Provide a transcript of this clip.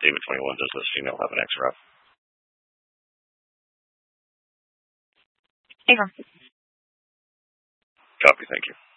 David21, does this female have an XRF? Affirm. Copy, thank you.